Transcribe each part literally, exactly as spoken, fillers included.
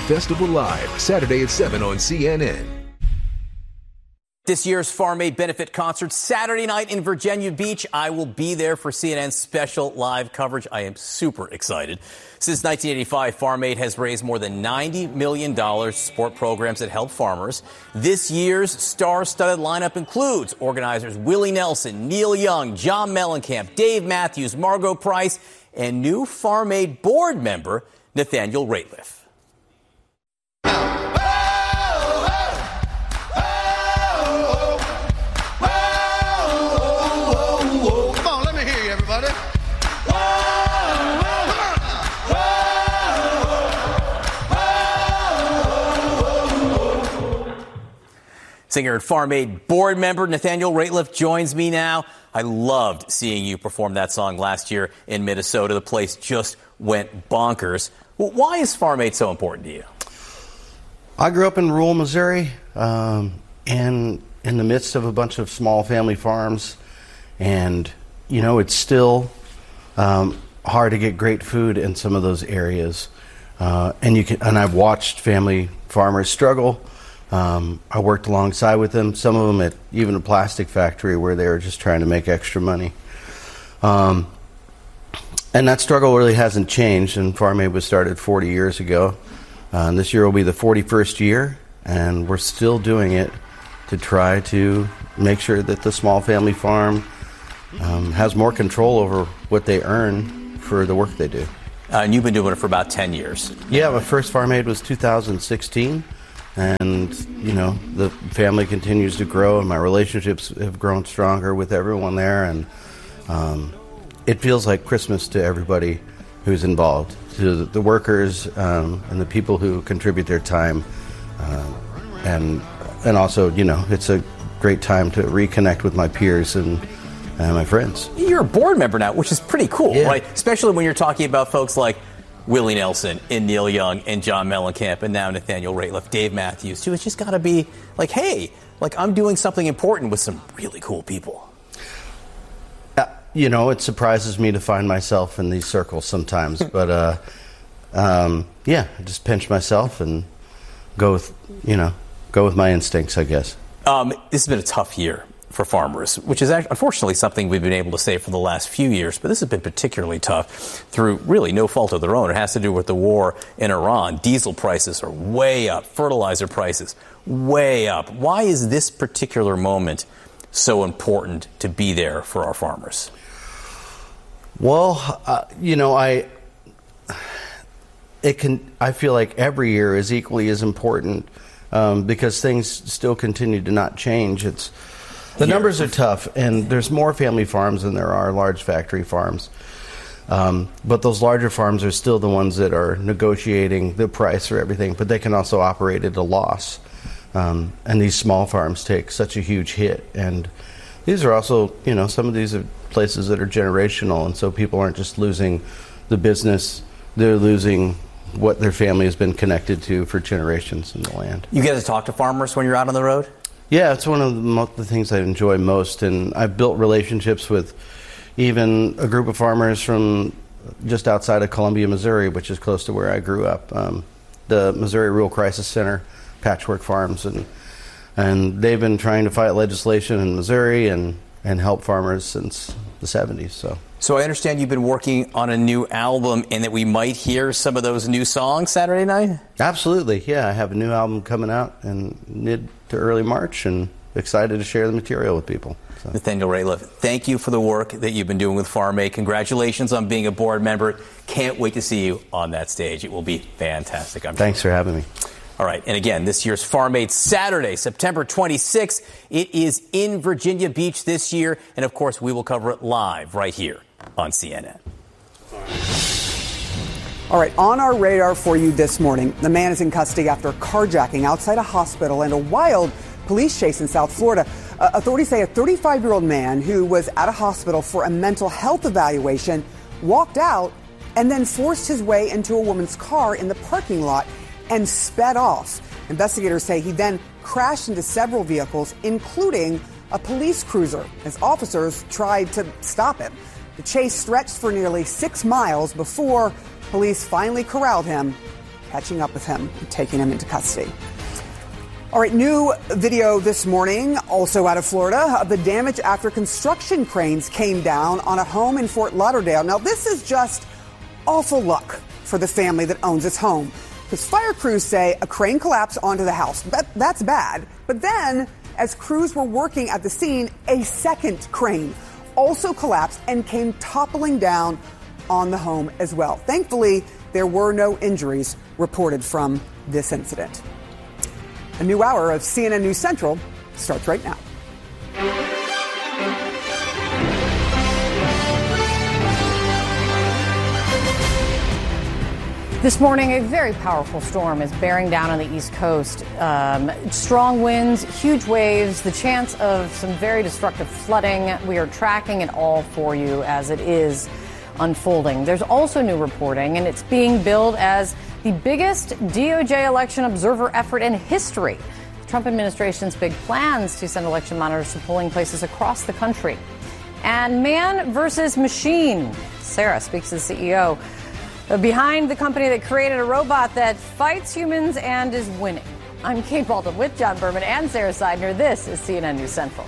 Festival Live, Saturday at seven on C N N. This year's Farm Aid benefit concert Saturday night in Virginia Beach. I will be there for C N N's special live coverage. I am super excited. Since nineteen eighty-five, Farm Aid has raised more than ninety million dollars to support programs that help farmers. This year's star-studded lineup includes organizers Willie Nelson, Neil Young, John Mellencamp, Dave Matthews, Margot Price, and new Farm Aid board member Nathaniel Rateliff. Singer and Farm Aid board member Nathaniel Rateliff joins me now. I loved seeing you perform that song last year in Minnesota. The place just went bonkers. Well, why is Farm Aid so important to you? I grew up in rural Missouri, um, and in the midst of a bunch of small family farms. And, you know, it's still um, hard to get great food in some of those areas. Uh, and you can, and I've watched family farmers struggle. Um, I worked alongside with them, some of them at even a plastic factory where they were just trying to make extra money. Um, and that struggle really hasn't changed, and Farm Aid was started forty years ago. Uh, and this year will be the forty-first year, and we're still doing it to try to make sure that the small family farm um, has more control over what they earn for the work they do. Uh, and you've been doing it for about ten years. Yeah, my first Farm Aid was two thousand sixteen. And, you know, the family continues to grow, and my relationships have grown stronger with everyone there. And um, it feels like Christmas to everybody who's involved, to the, the workers um, and the people who contribute their time. Uh, and and also, you know, it's a great time to reconnect with my peers and, and my friends. You're a board member now, which is pretty cool, yeah. right? Especially when you're talking about folks like Willie Nelson and Neil Young and John Mellencamp and now Nathaniel Rateliff, Dave Matthews, too. It's just got to be like, hey, like I'm doing something important with some really cool people. Uh, you know, it surprises me to find myself in these circles sometimes. but, uh, um, yeah, I just pinch myself and go with, you know, go with my instincts, I guess. Um, this has been a tough year for farmers, which is actually, unfortunately something we've been able to say for the last few years, but this has been particularly tough through really no fault of their own. It has to do with the war in Iran. Diesel prices are way up, fertilizer prices way up. Why is this particular moment so important to be there for our farmers? Well, uh, you know, I it can. I feel like every year is equally as important um, because things still continue to not change. It's The numbers are tough, and there's more family farms than there are large factory farms. Um, but those larger farms are still the ones that are negotiating the price for everything, but they can also operate at a loss. Um, and these small farms take such a huge hit. And these are also, you know, some of these are places that are generational, and so people aren't just losing the business, they're losing what their family has been connected to for generations in the land. You get to talk to farmers when you're out on the road? Yeah, it's one of the, mo- the things I enjoy most, and I've built relationships with even a group of farmers from just outside of Columbia, Missouri, which is close to where I grew up. Um, the Missouri Rural Crisis Center, Patchwork Farms, and and they've been trying to fight legislation in Missouri and, and help farmers since the seventies. So. So I understand you've been working on a new album and that we might hear some of those new songs Saturday night? Absolutely, yeah. I have a new album coming out in mid to early March and excited to share the material with people. So. Nathaniel Rateliff, thank you for the work that you've been doing with Farm Aid. Congratulations on being a board member. Can't wait to see you on that stage. It will be fantastic. I'm Thanks sure. for having me. All right. And again, this year's Farm Aid Saturday, September twenty-sixth. It is in Virginia Beach this year. And, of course, we will cover it live right here on C N N. All right, on our radar for you this morning, the man is in custody after carjacking outside a hospital and a wild police chase in South Florida. Uh, authorities say a thirty-five-year-old man who was at a hospital for a mental health evaluation walked out and then forced his way into a woman's car in the parking lot and sped off. Investigators say he then crashed into several vehicles, including a police cruiser, as officers tried to stop him. The chase stretched for nearly six miles before police finally corralled him catching up with him and taking him into custody. All right, new video this morning, also out of Florida, of the damage after construction cranes came down on a home in Fort Lauderdale. Now, this is just awful luck for the family that owns its home, because fire crews say a crane collapsed onto the house. That, that's bad. But then, as crews were working at the scene, a second crane also collapsed and came toppling down on the home as well. Thankfully, there were no injuries reported from this incident. A new hour of C N N News Central starts right now. This morning, a very powerful storm is bearing down on the East Coast. Um, strong winds, huge waves, the chance of some very destructive flooding. We are tracking it all for you as it is unfolding. There's also new reporting, and it's being billed as the biggest D O J election observer effort in history. The Trump administration's big plans to send election monitors to polling places across the country. And man versus machine. Sarah speaks to the C E O behind the company that created a robot that fights humans and is winning. I'm Kate Baldwin with John Berman and Sarah Seidner. This is C N N News Central.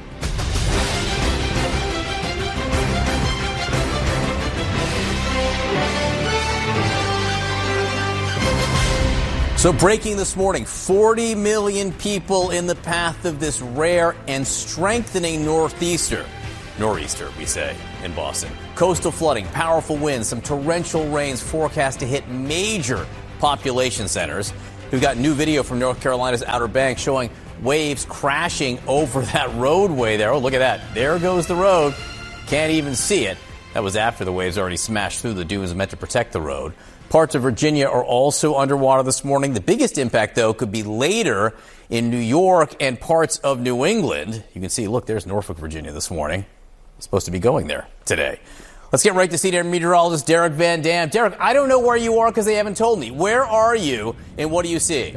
So breaking this morning, forty million people in the path of this rare and strengthening northeaster. Nor'easter, we say, in Boston. Coastal flooding, powerful winds, some torrential rains forecast to hit major population centers. We've got new video from North Carolina's Outer Banks showing waves crashing over that roadway there. Oh, look at that. There goes the road. Can't even see it. That was after the waves already smashed through the dunes meant to protect the road. Parts of Virginia are also underwater this morning. The biggest impact, though, could be later in New York and parts of New England. You can see, look, there's Norfolk, Virginia this morning. Supposed to be going there today. Let's get right to senior meteorologist Derek Van Dam. Derek, I don't know where you are because they haven't told me. Where are you and what do you see?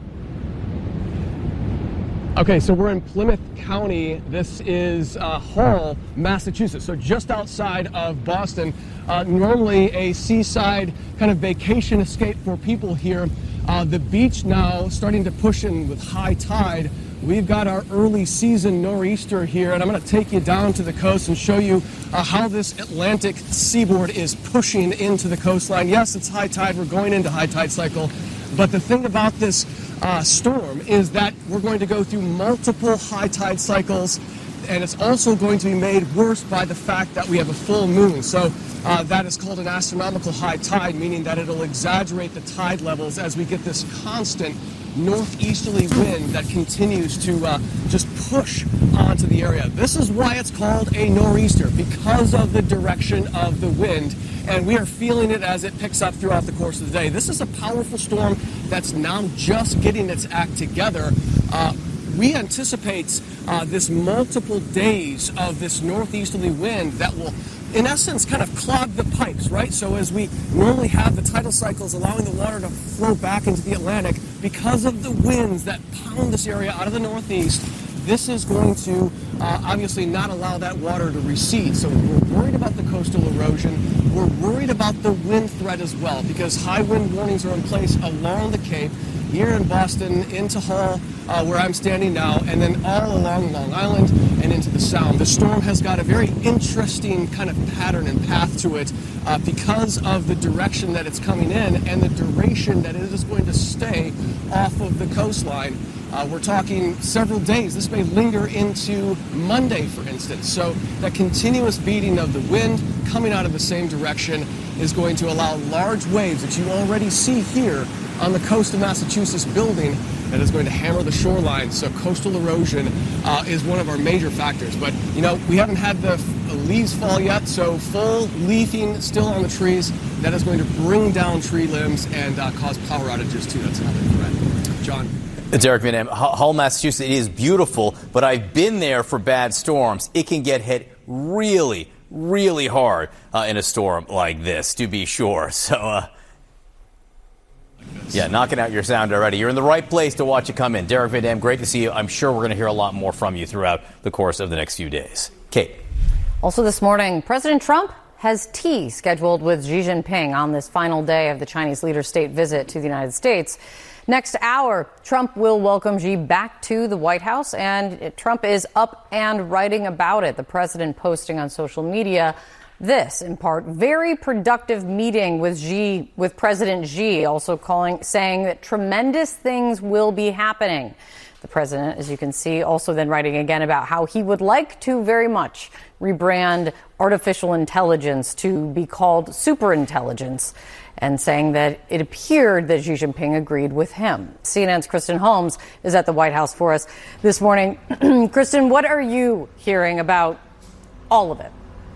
Okay, so we're in Plymouth County. This is uh, Hull, Massachusetts, so just outside of Boston. Uh, normally a seaside kind of vacation escape for people here. Uh, the beach now starting to push in with high tide. We've got our early season nor'easter here, and I'm going to take you down to the coast and show you uh, how this Atlantic seaboard is pushing into the coastline. Yes, it's high tide. We're going into high tide cycle. But the thing about this uh, storm is that we're going to go through multiple high tide cycles, and it's also going to be made worse by the fact that we have a full moon. So uh, that is called an astronomical high tide, meaning that it'll exaggerate the tide levels as we get this constant northeasterly wind that continues to uh, just push onto the area. This is why it's called a nor'easter, because of the direction of the wind. And we are feeling it as it picks up throughout the course of the day. This is a powerful storm that's now just getting its act together. Uh, we anticipate uh, this multiple days of this northeasterly wind that will, in essence, kind of clog the pipes, right? So as we normally have the tidal cycles allowing the water to flow back into the Atlantic, because of the winds that pound this area out of the northeast, this is going to uh, obviously not allow that water to recede. So we're worried about the coastal erosion. We're worried about the wind threat as well, because high wind warnings are in place along the Cape, here in Boston, into Hull, uh, where I'm standing now, and then all along Long Island and into the Sound. The storm has got a very interesting kind of pattern and path to it uh, because of the direction that it's coming in and the duration that it is going to stay off of the coastline. Uh, we're talking several days. This may linger into Monday, for instance. So that continuous beating of the wind coming out of the same direction is going to allow large waves that you already see here on the coast of Massachusetts building that is going to hammer the shoreline. So coastal erosion uh, is one of our major factors. But, you know, we haven't had the leaves fall yet, so full leafing still on the trees. That is going to bring down tree limbs and uh, cause power outages, too. That's another threat. John. It's Eric Van Dam. Hull, Massachusetts, it is beautiful, but I've been there for bad storms. It can get hit really, really hard uh, in a storm like this, to be sure. So, uh, yeah, knocking out your sound already. You're in the right place to watch it come in. Derek Van Dam, great to see you. I'm sure we're going to hear a lot more from you throughout the course of the next few days. Kate. Also this morning, President Trump has tea scheduled with Xi Jinping on this final day of the Chinese leader's state visit to the United States. Next hour, Trump will welcome Xi back to the White House, and Trump is up and writing about it. The president posting on social media this, in part, very productive meeting with Xi, with President Xi, also calling, saying that tremendous things will be happening. The president, as you can see, also then writing again about how he would like to very much rebrand artificial intelligence to be called superintelligence, and saying that it appeared that Xi Jinping agreed with him. C N N's Kristen Holmes is at the White House for us this morning. Kristen, what are you hearing about all of it?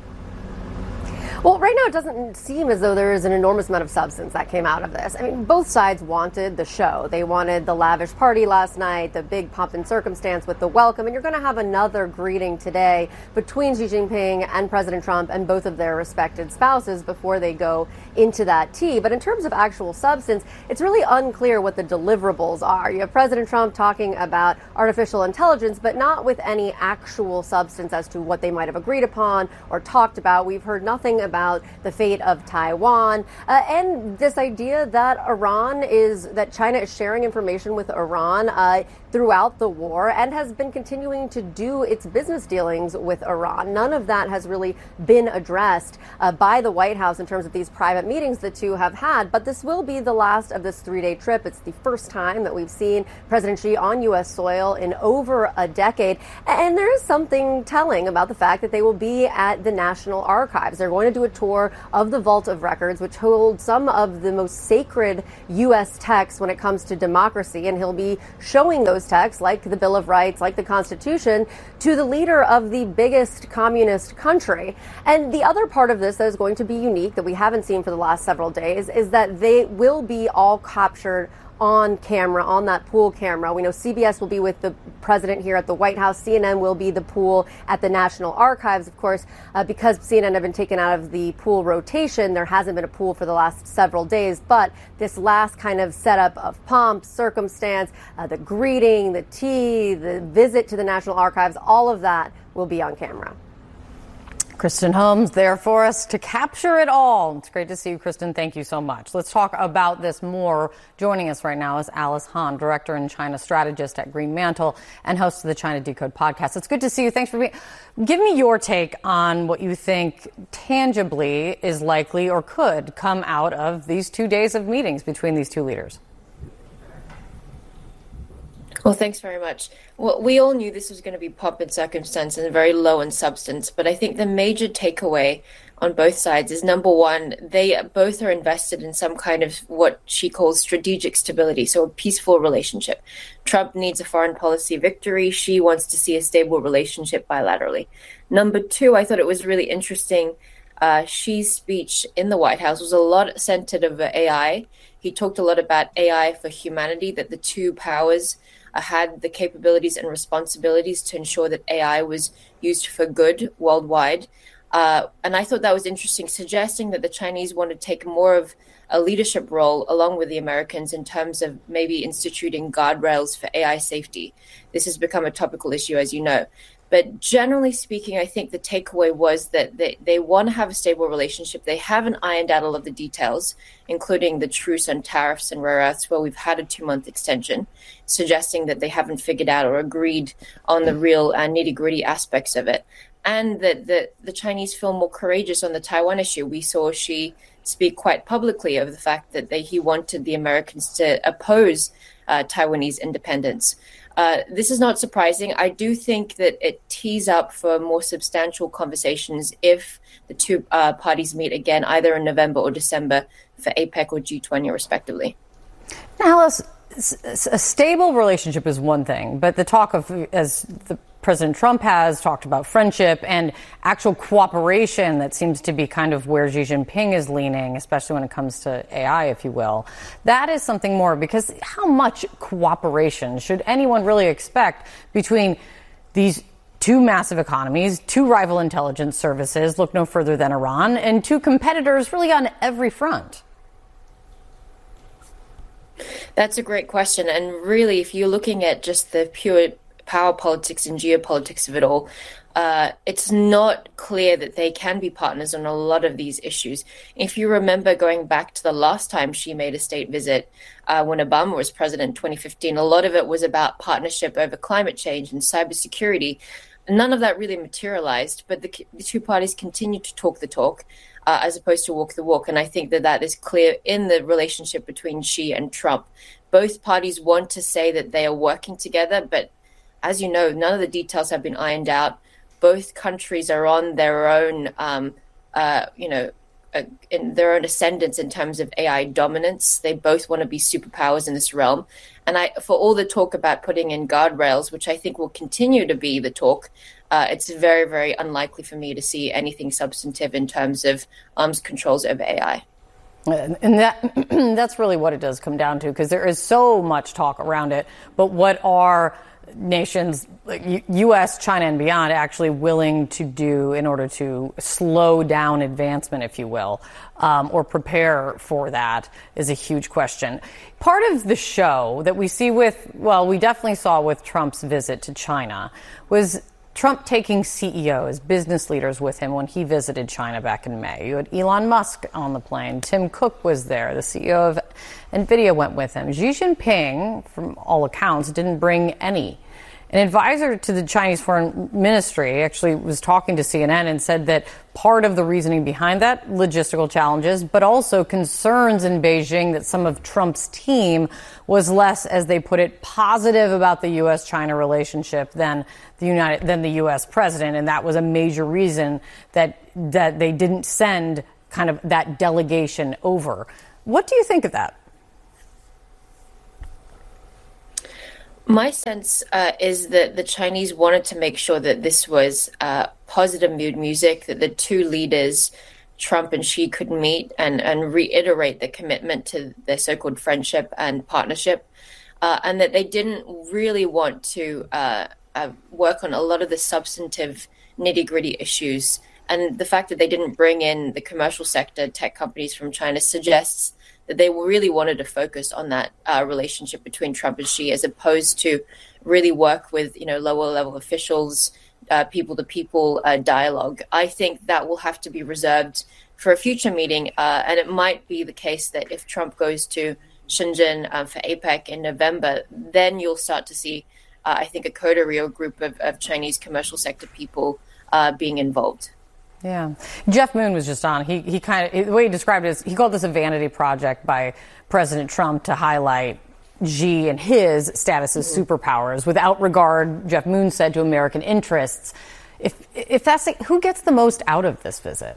Well, right now it doesn't seem as though there is an enormous amount of substance that came out of this. I mean, both sides wanted the show. They wanted the lavish party last night, the big pomp and circumstance with the welcome, and you're going to have another greeting today between Xi Jinping and President Trump and both of their respected spouses before they go into that tea. But in terms of actual substance, it's really unclear what the deliverables are. You have President Trump talking about artificial intelligence, but not with any actual substance as to what they might have agreed upon or talked about. We've heard nothing about about the fate of Taiwan, uh, and this idea that Iran is, that China is sharing information with Iran uh, throughout the war and has been continuing to do its business dealings with Iran. None of that has really been addressed uh, by the White House in terms of these private meetings the two have had, but this will be the last of this three-day trip. It's the first time that we've seen President Xi on U S soil in over a decade, and there is something telling about the fact that they will be at the National Archives. They're going to do a tour of the Vault of Records, which holds some of the most sacred U S texts when it comes to democracy, and he'll be showing those texts, like the Bill of Rights, like the Constitution, to the leader of the biggest communist country. And the other part of this that is going to be unique, that we haven't seen for the last several days, is that they will be all captured on camera, on that pool camera. We know C B S will be with the president here at the White House. C N N will be the pool at the National Archives. Of course, uh, because C N N have been taken out of the pool rotation, there hasn't been a pool for the last several days. But this last kind of setup of pomp, circumstance, uh, the greeting, the tea, the visit to the National Archives, all of that will be on camera. Kristen Holmes there for us to capture it all. It's great to see you, Kristen. Thank you so much. Let's talk about this more. Joining us right now is Alice Han, Director and China Strategist at Green Mantle and host of the China Decode podcast. It's good to see you. Thanks for being. Give me your take on what you think tangibly is likely or could come out of these two days of meetings between these two leaders. Well, thanks very much. Well, we all knew this was going to be pomp and circumstance and very low in substance, but I think the major takeaway on both sides is, number one, they both are invested in some kind of what she calls strategic stability, so a peaceful relationship. Trump needs a foreign policy victory. She wants to see a stable relationship bilaterally. Number two, I thought it was really interesting. Uh, Xi's speech in the White House was a lot centered over A I. He talked a lot about A I for humanity, that the two powers uh, had the capabilities and responsibilities to ensure that A I was used for good worldwide. Uh, and I thought that was interesting, suggesting that the Chinese want to take more of a leadership role along with the Americans in terms of maybe instituting guardrails for A I safety. This has become a topical issue, as you know. But generally speaking, I think the takeaway was that they, they want to have a stable relationship. They haven't ironed out all of the details, including the truce on tariffs and rare earths, where we've had a two-month extension, suggesting that they haven't figured out or agreed on the real uh, nitty-gritty aspects of it. And that the, the Chinese feel more courageous on the Taiwan issue. We saw Xi speak quite publicly of the fact that they, he wanted the Americans to oppose uh, Taiwanese independence. Uh, this is not surprising. I do think that it tees up for more substantial conversations if the two uh, parties meet again, either in November or December for APEC or G twenty, respectively. Now, Alice, a stable relationship is one thing, but the talk of, as the President Trump has talked about, friendship and actual cooperation, that seems to be kind of where Xi Jinping is leaning, especially when it comes to A I, if you will. That is something more, because how much cooperation should anyone really expect between these two massive economies, two rival intelligence services, look no further than Iran, and two competitors really on every front? That's a great question. And really, if you're looking at just the pure power politics and geopolitics of it all, uh, it's not clear that they can be partners on a lot of these issues. If you remember going back to the last time she made a state visit, uh, when Obama was president in twenty fifteen, a lot of it was about partnership over climate change and cybersecurity. None of that really materialized, but the, the two parties continue to talk the talk uh, as opposed to walk the walk. And I think that that is clear in the relationship between Xi and Trump. Both parties want to say that they are working together, but as you know, none of the details have been ironed out. Both countries are on their own, um, uh, you know, uh, in their own ascendance in terms of A I dominance. They both want to be superpowers in this realm. And I, for all the talk about putting in guardrails, which I think will continue to be the talk, uh, it's very, very unlikely for me to see anything substantive in terms of arms controls over A I. And that that's really what it does come down to, because there is so much talk around it. But what are nations like U S, China, and beyond actually willing to do in order to slow down advancement, if you will, um, or prepare for that is a huge question. Part of the show that we see with, well, we definitely saw with Trump's visit to China was Trump taking C E Os, business leaders with him when he visited China back in May. You had Elon Musk on the plane. Tim Cook was there. The C E O of NVIDIA went with him. Xi Jinping, from all accounts, didn't bring any. An advisor to the Chinese Foreign Ministry actually was talking to C N N and said that part of the reasoning behind that, logistical challenges, but also concerns in Beijing that some of Trump's team was less, as they put it, positive about the U S China relationship than the United, than the U S president. And that was a major reason that, that they didn't send kind of that delegation over. What do you think of that? My sense uh, is that the Chinese wanted to make sure that this was uh, positive mood music, that the two leaders, Trump and Xi, could meet and, and reiterate the commitment to their so-called friendship and partnership, uh, and that they didn't really want to uh, uh, work on a lot of the substantive nitty-gritty issues. And the fact that they didn't bring in the commercial sector, tech companies from China, suggests that they really wanted to focus on that uh, relationship between Trump and Xi, as opposed to really work with, you know, lower level officials, uh, people to people uh, dialogue. I think that will have to be reserved for a future meeting. Uh, and it might be the case that if Trump goes to Shenzhen uh, for APEC in November, then you'll start to see, uh, I think, a coterie or group of, of Chinese commercial sector people uh, being involved. Yeah. Jeff Moon was just on. He he kind of, the way he described it is, he called this a vanity project by President Trump to highlight Xi and his status as superpowers without regard, Jeff Moon said, to American interests. If if that's the, who gets the most out of this visit?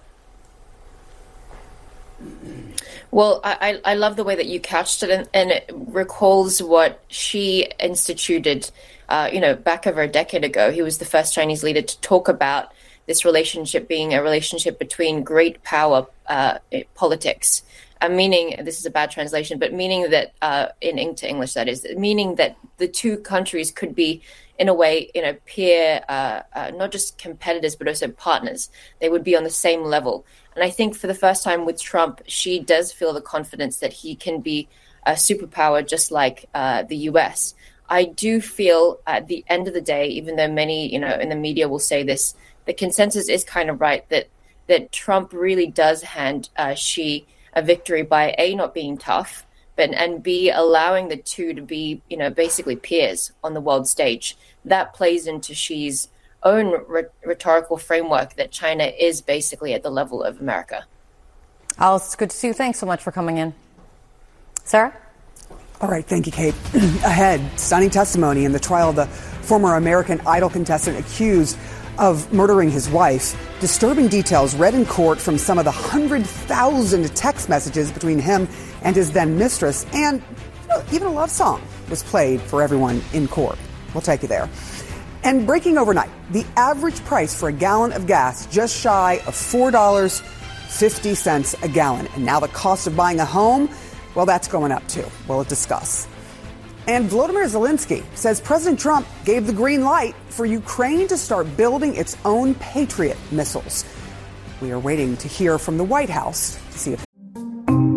Well, I, I love the way that you couched it, and, and it recalls what Xi instituted, uh, you know, back over a decade ago. He was the first Chinese leader to talk about this relationship being a relationship between great power uh, politics, uh, meaning, this is a bad translation, but meaning that, uh, in into English that is, meaning that the two countries could be, in a way, you know, peer, uh, uh, not just competitors, but also partners. They would be on the same level. And I think for the first time with Trump, Xi does feel the confidence that he can be a superpower just like uh, the U S. I do feel at the end of the day, even though many, you know, in the media will say this, the consensus is kind of right that that Trump really does hand uh, Xi a victory by A, not being tough, but and B, allowing the two to be, you know, basically peers on the world stage. That plays into Xi's own re- rhetorical framework that China is basically at the level of America. Alice, it's good to see you. Thanks so much for coming in. Sarah? All right, thank you, Kate. Ahead, stunning testimony in the trial of the former American Idol contestant accused of murdering his wife. Disturbing details read in court from some of the one hundred thousand text messages between him and his then mistress, and you know, even a love song was played for everyone in court. We'll take you there. And breaking overnight, the average price for a gallon of gas just shy of four dollars and fifty cents a gallon. And now the cost of buying a home, well, that's going up too. We'll discuss. And Volodymyr Zelensky says President Trump gave the green light for Ukraine to start building its own Patriot missiles. We are waiting to hear from the White House to see if